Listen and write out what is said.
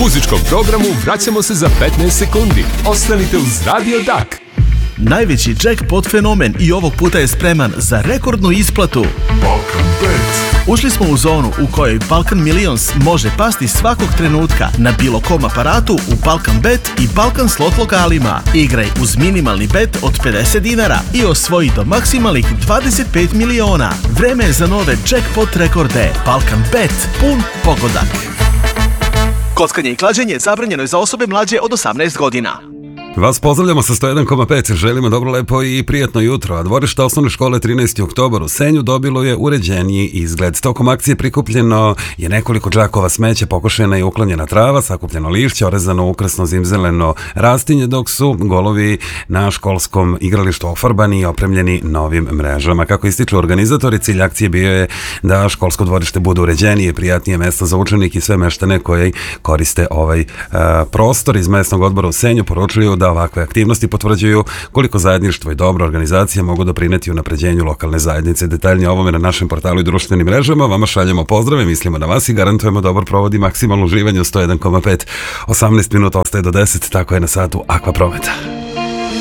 muzičkom programu vraćamo se za 15 sekundi. Ostanite uz Radio Dak. Najveći jackpot fenomen i ovog puta je spreman za rekordnu isplatu. Balkan Bet. Ušli smo u zonu u kojoj Balkan Millions može pasti svakog trenutka na bilo kom aparatu u Balkan Bet i Balkan slot lokalima. Igraj uz minimalni bet od 50 dinara i osvoji do maksimalnih 25 miliona. Vreme je za nove jackpot rekorde. Balkan Bet, pun pogodak. Kockanje i klađenje zabranjeno je za osobe mlađe od 18 godina. Vas pozdravljamo sa 101,5, želimo dobro, lepo i prijatno jutro, a dvorište osnovne škole 13. oktobar u Senju dobilo je uređeniji izgled. Tokom akcije prikupljeno je nekoliko džakova smeća, pokošena i uklonjena trava, sakupljeno lišće, orezano ukrasno zimzeleno rastinje, dok su golovi na školskom igralištu ofarbani i opremljeni novim mrežama. Kako ističu organizatori, cilj akcije bio je da školsko dvorište bude uređenije i prijatnije mesto za učenike i sve meštane koji koriste ovaj prostor. Iz mesnog odbora u Senju poručuju da ovakve aktivnosti potvrđuju koliko zajedništvo i dobra organizacija mogu doprineti unapređenju lokalne zajednice. Detaljnije o ovome na našem portalu i društvenim mrežama. Vama šaljemo pozdrave, mislimo na vas i garantujemo dobar provod i maksimalno uživanje u 101,5. 18 minuta ostaje do 10, tako je na satu Aqua Prometa.